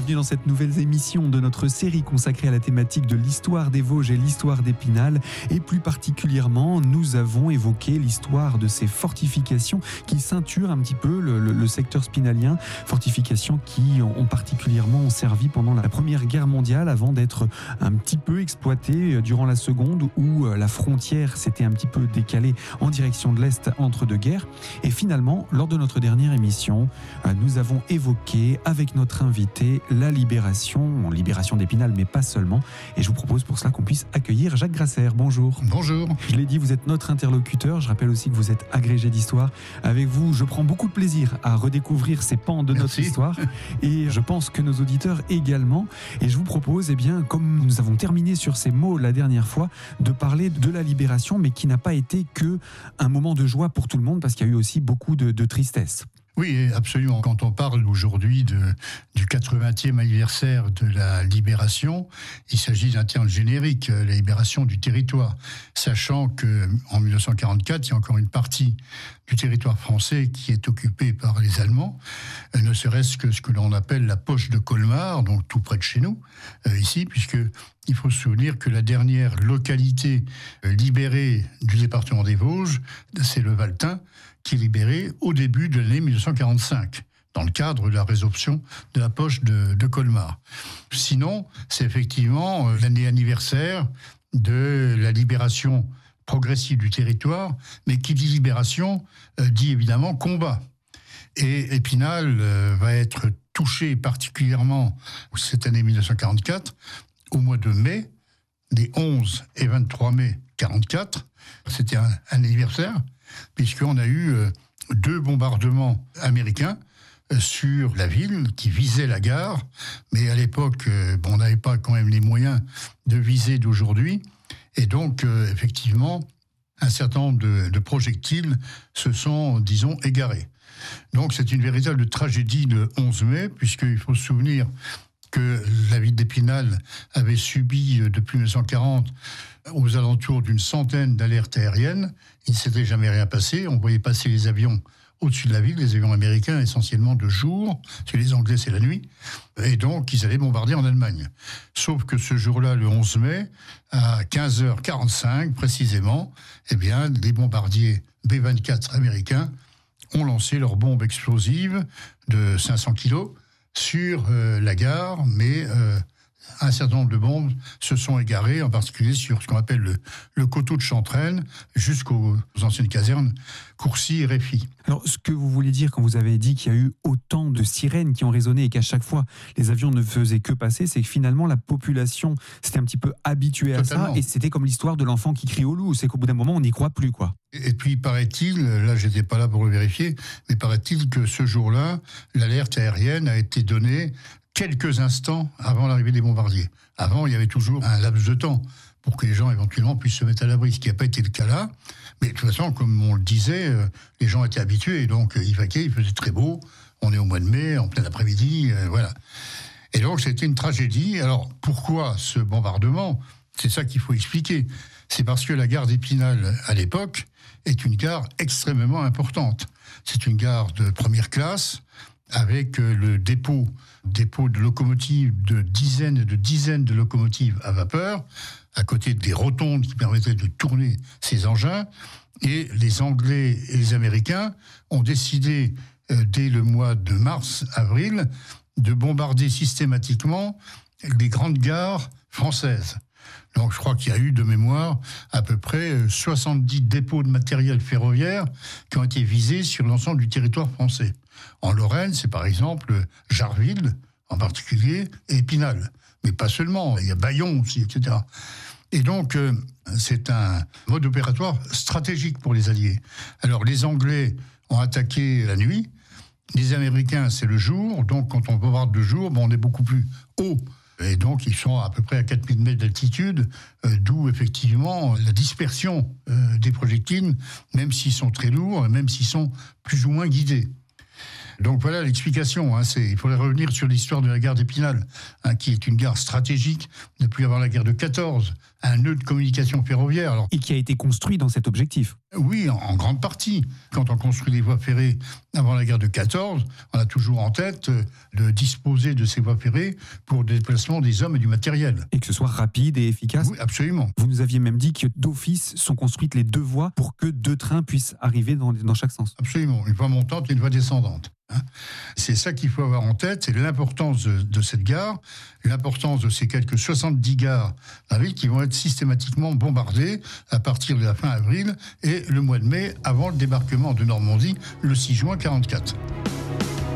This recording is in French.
bienvenue dans cette nouvelle émission de notre série consacrée à la thématique de l'histoire des Vosges et l'histoire d'Épinal. Et plus particulièrement, nous avons évoqué l'histoire de ces fortifications qui ceinturent un petit peu le secteur spinalien. Fortifications qui ont particulièrement servi pendant la Première Guerre mondiale avant d'être un petit peu exploitées durant la Seconde où la frontière s'était un petit peu décalée en direction de l'Est entre deux guerres. Et finalement, lors de notre dernière émission, nous avons évoqué avec notre invité la libération d'Épinal, mais pas seulement. Et je vous propose pour cela qu'on puisse accueillir Jacques Grasser. Bonjour. Bonjour. Je l'ai dit, vous êtes notre interlocuteur. Je rappelle aussi que vous êtes agrégé d'histoire. Avec vous, je prends beaucoup de plaisir à redécouvrir ces pans de notre histoire. Et je pense que nos auditeurs également. Et je vous propose, comme nous avons terminé sur ces mots la dernière fois, de parler de la libération, mais qui n'a pas été que un moment de joie pour tout le monde, parce qu'il y a eu aussi beaucoup de tristesse. Oui, absolument. Quand on parle aujourd'hui du 80e anniversaire de la libération, il s'agit d'un terme générique, la libération du territoire. Sachant qu'en 1944, il y a encore une partie du territoire français qui est occupée par les Allemands, ne serait-ce que ce que l'on appelle la poche de Colmar, donc tout près de chez nous, ici, puisque il faut se souvenir que la dernière localité libérée du département des Vosges, c'est le Valtin, qui est libéré au début de l'année 1945, dans le cadre de la résorption de la poche de Colmar. Sinon, c'est effectivement l'année anniversaire de la libération progressive du territoire, mais qui dit libération, dit évidemment combat. Et Épinal va être touché particulièrement cette année 1944, au mois de mai, les 11 et 23 mai 1944. C'était un anniversaire, puisqu'on a eu 2 bombardements américains sur la ville qui visaient la gare. Mais à l'époque, on n'avait pas quand même les moyens de viser d'aujourd'hui. Et donc, effectivement, un certain nombre de projectiles se sont, disons, égarés. Donc, c'est une véritable tragédie le 11 mai, puisqu'il faut se souvenir que la ville d'Épinal avait subi, depuis 1940, aux alentours d'une centaine d'alertes aériennes. Il ne s'était jamais rien passé. On voyait passer les avions au-dessus de la ville, les avions américains essentiellement de jour, chez les Anglais c'est la nuit, et donc ils allaient bombarder en Allemagne. Sauf que ce jour-là, le 11 mai, à 15h45 précisément, les bombardiers B-24 américains ont lancé leurs bombes explosives de 500 kilos sur la gare, mais un certain nombre de bombes se sont égarées, en particulier sur ce qu'on appelle le coteau de Chantraine, jusqu'aux anciennes casernes Courcy et Réfy. Alors, ce que vous voulez dire quand vous avez dit qu'il y a eu autant de sirènes qui ont résonné et qu'à chaque fois les avions ne faisaient que passer, c'est que finalement la population s'était un petit peu habituée à ça, et c'était comme l'histoire de l'enfant qui crie au loup, c'est qu'au bout d'un moment on n'y croit plus, quoi. Et puis paraît-il, là j'étais pas là pour le vérifier, mais paraît-il que ce jour-là, l'alerte aérienne a été donnée quelques instants avant l'arrivée des bombardiers. Avant, il y avait toujours un laps de temps pour que les gens éventuellement puissent se mettre à l'abri, ce qui n'a pas été le cas là. Mais de toute façon, comme on le disait, les gens étaient habitués, et donc ils vaquaient, il faisait très beau, on est au mois de mai, en plein après-midi, voilà. Et donc c'était une tragédie. Alors pourquoi ce bombardement ? C'est ça qu'il faut expliquer. C'est parce que la gare d'Épinal, à l'époque, est une gare extrêmement importante. C'est une gare de première classe, avec le dépôt de locomotives, de dizaines et de dizaines de locomotives à vapeur, à côté des rotondes qui permettaient de tourner ces engins. Et les Anglais et les Américains ont décidé, dès le mois de mars-avril, de bombarder systématiquement les grandes gares françaises. Donc je crois qu'il y a eu de mémoire à peu près 70 dépôts de matériel ferroviaire qui ont été visés sur l'ensemble du territoire français. En Lorraine, c'est par exemple Jarville, en particulier, et Épinal. Mais pas seulement, il y a Bayonne aussi, etc. Et donc, c'est un mode opératoire stratégique pour les Alliés. Alors, les Anglais ont attaqué la nuit, les Américains, c'est le jour, donc quand on bombarde de jour, on est beaucoup plus haut. Et donc, ils sont à peu près à 4000 mètres d'altitude, d'où effectivement la dispersion des projectiles, même s'ils sont très lourds, même s'ils sont plus ou moins guidés. Donc voilà l'explication. Il faudrait revenir sur l'histoire de la gare d'Épinal, qui est une gare stratégique depuis avant la guerre de 14, un nœud de communication ferroviaire. Et qui a été construit dans cet objectif. Oui, en grande partie. Quand on construit des voies ferrées avant la guerre de 14, on a toujours en tête de disposer de ces voies ferrées pour le déplacement des hommes et du matériel. Et que ce soit rapide et efficace. Oui, absolument. Vous nous aviez même dit que d'office sont construites les 2 voies pour que 2 trains puissent arriver dans chaque sens. Absolument. Une voie montante et une voie descendante. C'est ça qu'il faut avoir en tête, c'est l'importance de cette gare, l'importance de ces quelques 70 gares dans la ville qui vont être systématiquement bombardées à partir de la fin avril et le mois de mai avant le débarquement de Normandie le 6 juin 1944.